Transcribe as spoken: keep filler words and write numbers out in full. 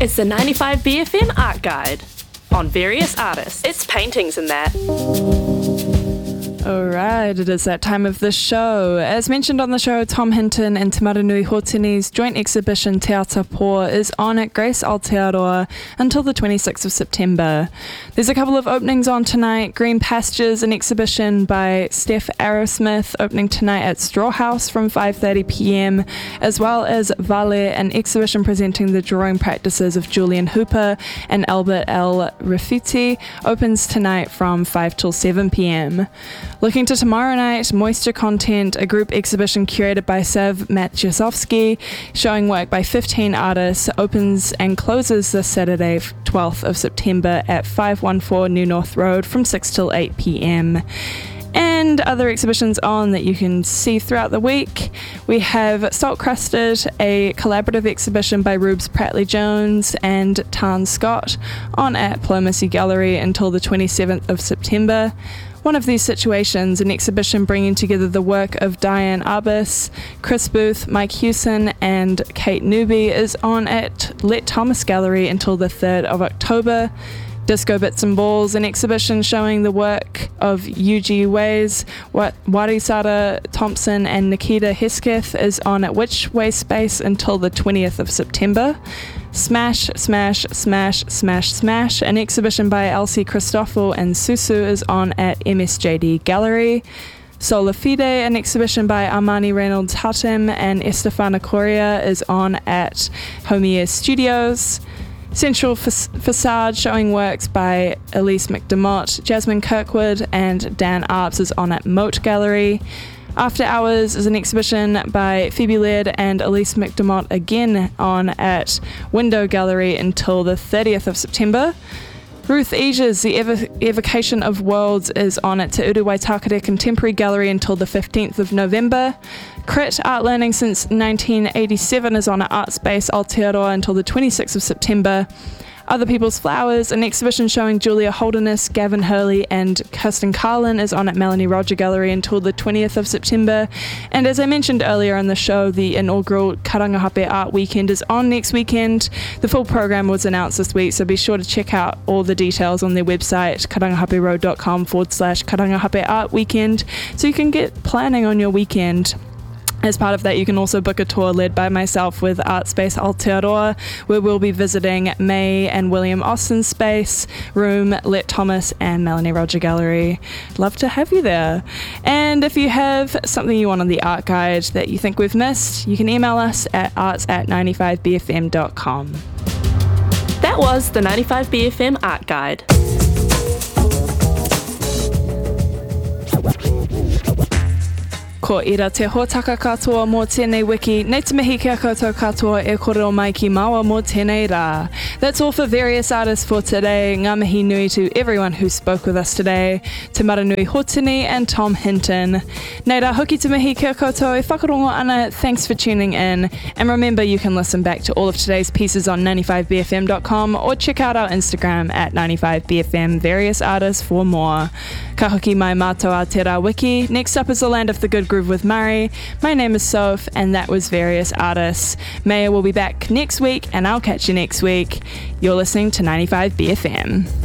It's the ninety-five B F M Art Guide on various artists. It's paintings and that. Alright, it is that time of the show. As mentioned on the show, Tom Hinton and Te Maranui Hōtini's joint exhibition Te Ata Pō is on at Grace Aotearoa until the twenty-sixth of September. There's a couple of openings on tonight. Green Pastures, an exhibition by Steph Arrowsmith, opening tonight at Straw House from five thirty p.m, as well as Vale, an exhibition presenting the drawing practices of Julian Hooper and Albert L. Rafiti, opens tonight from five till seven p.m. Looking to tomorrow night, Moisture Content, a group exhibition curated by Sav Maciejowski, showing work by fifteen artists, opens and closes this Saturday, twelfth of September at five fourteen New North Road from six till eight p.m. And other exhibitions on that you can see throughout the week. We have Salt Crusted, a collaborative exhibition by Rubes Pratley-Jones and Tarn Scott, on at Plomacy Gallery until the twenty-seventh of September. One of these situations, an exhibition bringing together the work of Diane Arbus, Chris Booth, Mike Hewson and Kate Newby, is on at Let Thomas Gallery until the third of October. Disco Bits and Balls, an exhibition showing the work of Yuji Ways, Warisara Thompson and Nikita Hesketh, is on at Which Way Space until the twentieth of September. Smash, Smash, Smash, Smash, Smash, an exhibition by Elsie Christoffel and Susu, is on at M S J D Gallery. Sola Fide, an exhibition by Armani Reynolds Hatem and Estefana Coria, is on at Homier Studios. Central Fa- Facade, showing works by Elise McDermott, Jasmine Kirkwood and Dan Arps, is on at Moat Gallery. After Hours is an exhibition by Phoebe Laird and Elise McDermott, again on at Window Gallery until the thirtieth of September. Ruth Eges, The Ev- Evocation of Worlds, is on at Te Uru Waitakere Contemporary Gallery until the fifteenth of November. Crit, Art Learning Since nineteen eighty-seven, is on at Art Space Aotearoa until the twenty-sixth of September. Other People's Flowers, an exhibition showing Julia Holderness, Gavin Hurley and Kirsten Carlin, is on at Melanie Roger Gallery until the twentieth of September. And as I mentioned earlier on the show, the inaugural Karangahape Art Weekend is on next weekend. The full program was announced this week, so be sure to check out all the details on their website, karangahaperoad.com forward slash Karangahape Art Weekend, so you can get planning on your weekend. As part of that, you can also book a tour led by myself with Art Space Aotearoa, where we'll be visiting May and William Austin's space, Room, Let Thomas and Melanie Roger Gallery. Love to have you there. And if you have something you want on the art guide that you think we've missed, you can email us at arts at ninety-five b f m dot com. That was the ninety-five B F M Art Guide. Ko ira te hōtaka katoa mō tēnei wiki, nei te mihi kia koutou katoa e korero mai ki maua mō tēnei rā. That's all for various artists for today. Ngā mihi nui to everyone who spoke with us today, Te Maranui Hōtini and Tom Hinton. Nei rā, hoki te mihi kia koutou e whakarongo ana, thanks for tuning in. And remember, you can listen back to all of today's pieces on ninety-five b f m dot com or check out our Instagram at ninety-five b f m various artists for more. Ka hoki mai mātou a te rā wiki. Next up is The Land of the Good Groove with Murray. My name is Soph, and that was Various Artists. Maya will be back next week, and I'll catch you next week. You're listening to ninety-five B F M.